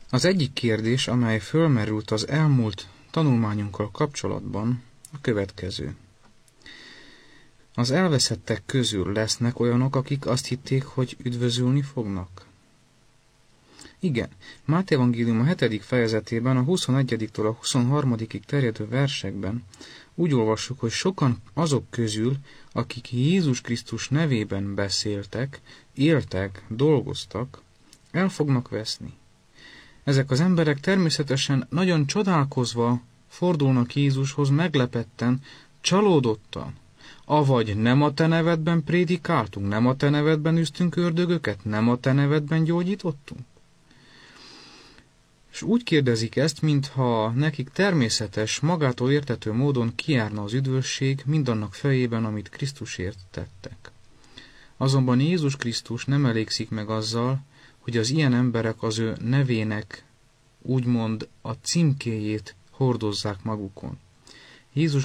Az egyik kérdés, amely fölmerült az elmúlt tanulmányunkkal kapcsolatban, a következő. Az elveszettek közül lesznek olyanok, akik azt hitték, hogy üdvözülni fognak? Igen, Máté evangélium a 7. fejezetében, a 21-től a 23. terjedő versekben úgy olvassuk, hogy sokan azok közül, akik Jézus Krisztus nevében beszéltek, éltek, dolgoztak, el fognak veszni. Ezek az emberek természetesen nagyon csodálkozva fordulnak Jézushoz meglepetten, csalódottan. Avagy nem a te nevedben prédikáltunk, nem a te nevedben üztünk ördögöket, nem a te nevedben gyógyítottunk? És úgy kérdezik ezt, mintha nekik természetes, magától értető módon kijárna az üdvösség mindannak fejében, amit Krisztusért tettek. Azonban Jézus Krisztus nem elégszik meg azzal, hogy az ilyen emberek az ő nevének úgymond a címkéjét hordozzák magukon. Jézus